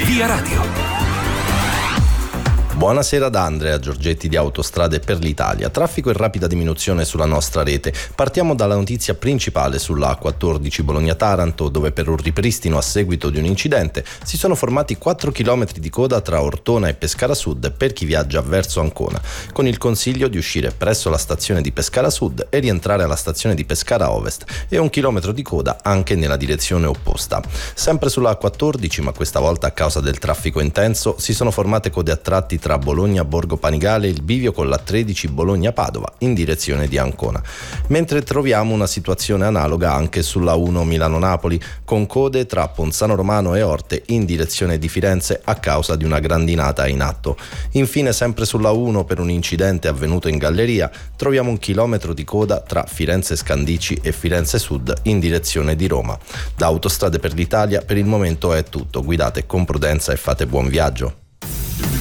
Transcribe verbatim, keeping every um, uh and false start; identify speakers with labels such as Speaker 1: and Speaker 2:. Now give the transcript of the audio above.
Speaker 1: Via Radio.
Speaker 2: Buonasera da Andrea Giorgetti di Autostrade per l'Italia. Traffico in rapida diminuzione sulla nostra rete. Partiamo dalla notizia principale sulla A quattordici Bologna-Taranto, dove per un ripristino a seguito di un incidente si sono formati quattro chilometri di coda tra Ortona e Pescara Sud per chi viaggia verso Ancona, con il consiglio di uscire presso la stazione di Pescara Sud e rientrare alla stazione di Pescara Ovest, e un chilometro di coda anche nella direzione opposta. Sempre sulla A quattordici, ma questa volta a causa del traffico intenso, si sono formate code a tratti tra Bologna Borgo Panigale e il bivio con la tredici Bologna Padova in direzione di Ancona, mentre troviamo una situazione analoga anche sulla uno Milano Napoli, con code tra Ponzano Romano e Orte in direzione di Firenze a causa di una grandinata in atto. Infine, sempre sulla uno, per un incidente avvenuto in galleria, troviamo un chilometro di coda tra Firenze Scandicci e Firenze Sud in direzione di Roma. Da Autostrade per l'Italia per il momento è tutto. Guidate con prudenza e fate buon viaggio.